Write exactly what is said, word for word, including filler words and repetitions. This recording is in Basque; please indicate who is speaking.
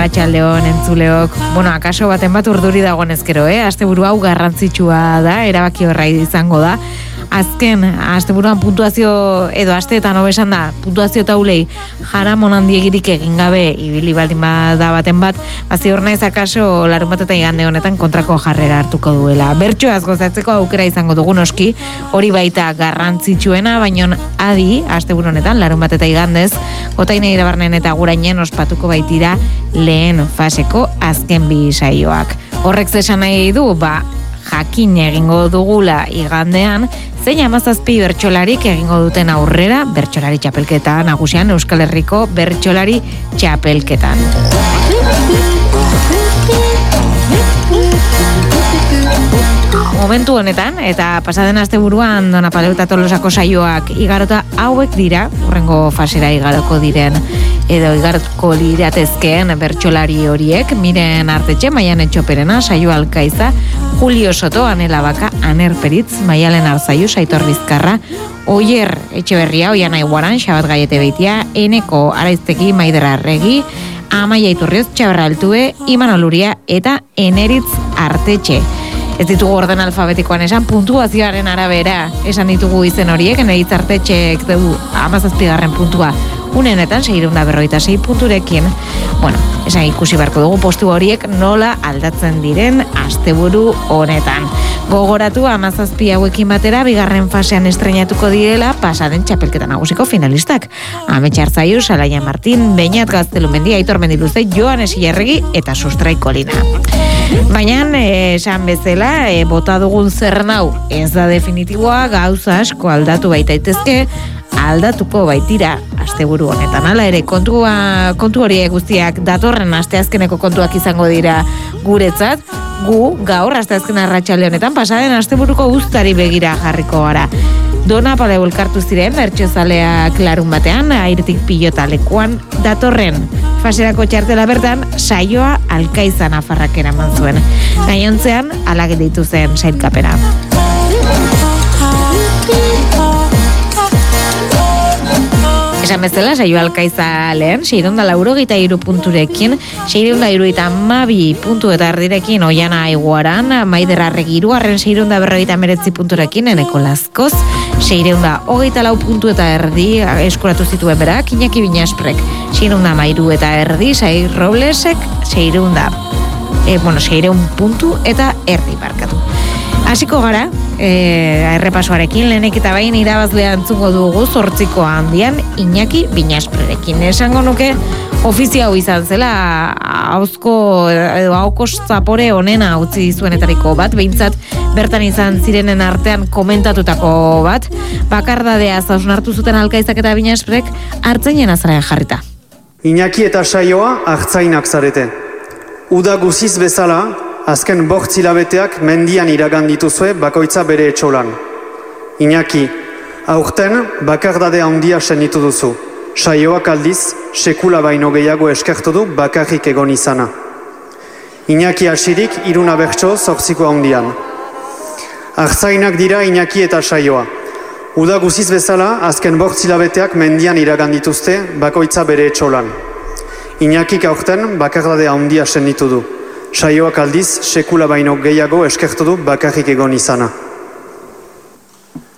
Speaker 1: arratsaldeon entzuleok. Bueno, akaso baten bat urduri dagoen ezkero, eh? Asteburu hau garrantzitsua da, erabaki horra izango da. Azken, asteburuan puntuazio, edo asteetan hobesan da, puntuazio taulei jaramon handiegirik egin gabe ibili baldin bada baten bat, bazi hor naiz akaso larun bat eta igande honetan kontrako jarrera hartuko duela. Bertsoaz gozatzeko aukera izango dugu noski, hori baita garrantzitsuena, baino adi, asteburu honetan, larun bat eta igandez, Gotaine Irabarnen eta Gurainen ospatuko baitira lehen faseko azken bi saioak. Horrek zesan nahi du, ba, jakin egingo dugula igandean, zein hamazazpi bertsolarik egingo duten aurrera bertsolari txapelketa nagusian Euskal Herriko bertsolari txapelketan. Momentu honetan, eta pasaden asteburuan Dona Paleu eta Tolosako saioak igarota hauek dira, urrengo fasera igaroko diren, edo igaroko liratezkeen bertsolari horiek, Miren Artetxe, Maialen Txoperena, Saio Alkaiza, Julio Soto, Anela Baka, Aner Peritz, Maialen Arzaiu, Aitor Bizkarra, Oier Etxeberria, Oian Aiguaran, Xabat Gaiete Beitia, Eneko Araizteki, Maider Arregi, Amaia Iturrioz, Txabarra Altue, Imanol Uria eta Eneritz Artetxe. Ez ditugu orden alfabetikoan esan, puntuazioaren arabera esan ditugu izen horiek, Eneritz Artetxeek dugu hamazazpigarren puntua unenetan, seiehun eta berrogeita sei punturekin. Bueno, esan ikusi beharko dugu postu horiek nola aldatzen diren asteburu honetan. Gogoratu hamazazpi hauekin batera bigarren fasean estreinatuko direla pasaden txapelketa nagusiko finalistak. Ametxe Arzaiu, Salaia Martin, Beñat Gaztelumendi, Aitor Mendiluze, Joanes Ilarregi eta Sustrai Kolina. Baina, esan bezala, e, bota dugun zernau ez da definitiboa, gauza asko aldatu baitaitezke, aldatuko baitira asteburu honetan. Hala ere, kontua, kontu horiek guztiak datorren asteazkeneko kontuak izango dira guretzat, gu gaur asteazken arratsalde honetan pasaden asteburuko guztari begira jarriko gara. Dona Paleu elkartu ziren bertsozaleak larun batean, Airetik Pilota lekuan datorren faserako txartela bertan saioa Alkaiza Nafarrak eraman zuen. Gainontzean hala gelditu zen sailkapena. Esan bezala, saio Alkaiza lehen, seiehun eta laurogeita hiru punturekin, seiehun eta hirurogeita hamabi puntu eta erdirekin Oiana Aiguaran, Maider Arregi hirugarren seiehun eta berrogeita hemeretzi punturekin Eneko Lazkoz, seiehun eta hogeita lau puntu eta erdi eskuratu zituen berak, Iñaki Binasprek, seiehun eta hamairu eta erdi, Sair Roblesek, seiehun da, e, bueno, seiehun puntu eta erdi barkatu. Hasiko gara, e, errepasoarekin, lehenik eta bain irabazlea entzungo dugu zortziko handian Iñaki Binasprerekin. Esango nuke ofizio hau izan zela, hauzko, edo haukos zapore onena utzi zuenetariko bat, behintzat bertan izan zirenen artean komentatutako bat, bakardadea zausnartu zuten Alkaizak eta Binasprek hartzainen azararen jarrita.
Speaker 2: Iñaki eta saioa hartzainak zarete. Uda guziz bezala, azken bortz hilabeteak mendian iragan dituzue bakoitza bere etxolan. Iñaki, aurten bakardade handia senditu duzu. Saioak aldiz, sekula baino gehiago eskertu du bakarrik egon izana. Iñaki hasirik iruna bertso zortziko handian. Hartzainak dira Iñaki eta saioa. Uda guziz bezala, azken bortz hilabeteak mendian iragan dituzte bakoitza bere etxolan. Iñakik aurten bakardade handia senditu du. Saioak aldiz, sekula baino gehiago eskertu du bakarrik egon izana.